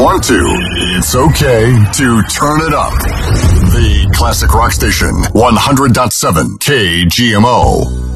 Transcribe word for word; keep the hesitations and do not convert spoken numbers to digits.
want to, it's okay to turn it up. The Classic Rock Station, one hundred point seven K G M O.